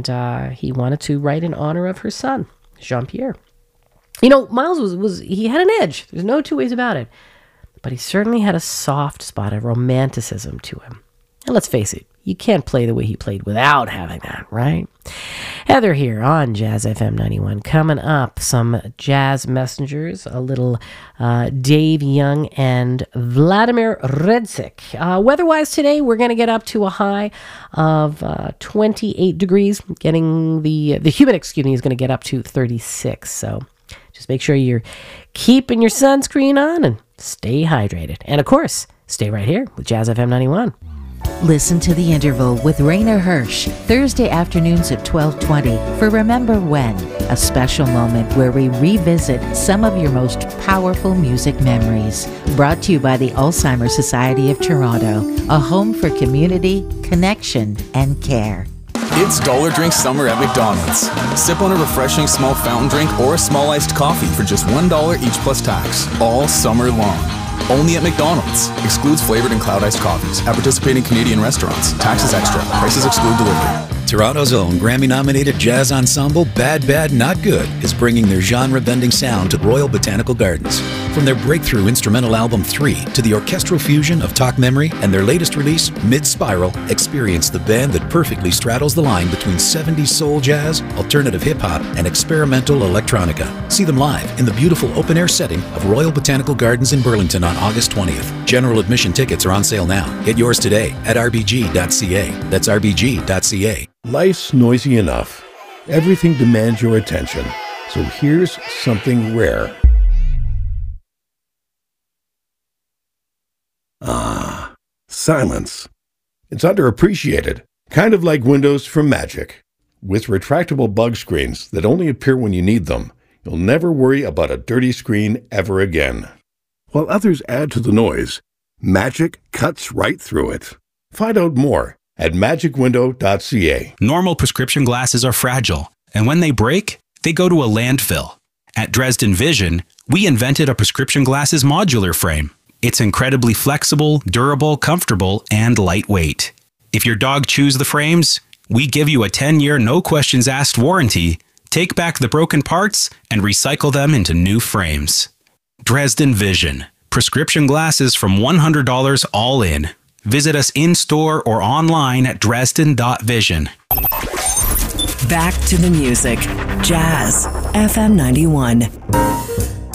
and he wanted to write in honor of her son, Jean-Pierre. You know, Miles he had an edge. There's no two ways about it. But he certainly had a soft spot of romanticism to him. And let's face it, you can't play the way he played without having that, right? Heather here on Jazz FM 91. Coming up, some jazz messengers, a little Dave Young and Vladimir Redzik. Weather-wise today, we're going to get up to a high of 28 degrees. Getting the humid, is going to get up to 36. So just make sure you're keeping your sunscreen on and stay hydrated. And of course, stay right here with Jazz FM 91. Listen to The Interval with Rainer Hirsch, Thursday afternoons at 12:20 for Remember When, a special moment where we revisit some of your most powerful music memories. Brought to you by the Alzheimer's Society of Toronto, a home for community, connection, and care. It's Dollar Drink Summer at McDonald's. Sip on a refreshing small fountain drink or a small iced coffee for just $1 each plus tax, all summer long. Only at McDonald's. Excludes flavored and cloud iced coffees. At participating Canadian restaurants. Taxes extra. Prices exclude delivery. Toronto's own Grammy-nominated jazz ensemble Bad Bad Not Good is bringing their genre-bending sound to Royal Botanical Gardens. From their breakthrough instrumental album 3 to the orchestral fusion of Talk Memory and their latest release, Mid-Spiral, experience the band that perfectly straddles the line between 70s soul jazz, alternative hip-hop, and experimental electronica. See them live in the beautiful open-air setting of Royal Botanical Gardens in Burlington on August 20th. General admission tickets are on sale now. Get yours today at rbg.ca. That's rbg.ca. Life's noisy enough. Everything demands your attention. So here's something rare. Ah, silence. It's underappreciated, kind of like Windows from Magic. With retractable bug screens that only appear when you need them, you'll never worry about a dirty screen ever again. While others add to the noise, Magic cuts right through it. Find out more at magicwindow.ca. Normal prescription glasses are fragile, and when they break, they go to a landfill. At Dresden Vision, we invented a prescription glasses modular frame. It's incredibly flexible, durable, comfortable, and lightweight. If your dog chews the frames, we give you a 10-year no-questions-asked warranty, take back the broken parts, and recycle them into new frames. Dresden Vision. Prescription glasses from $100 all in. Visit us in-store or online at dresden.vision. Back to the music. Jazz FM 91.